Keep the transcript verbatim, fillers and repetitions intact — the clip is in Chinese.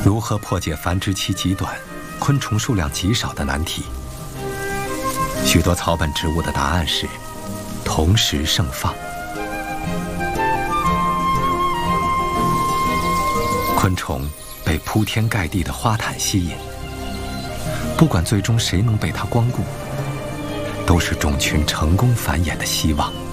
如何破解繁殖期极短、昆虫数量极少的难题？许多草本植物的答案是同时盛放。昆虫被铺天盖地的花毯吸引，不管最终谁能被它光顾，都是种群成功繁衍的希望。